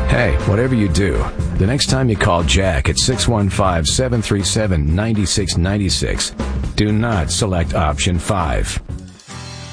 Hey, whatever you do, the next time you call Jack at 615-737-9696, do not select option 5.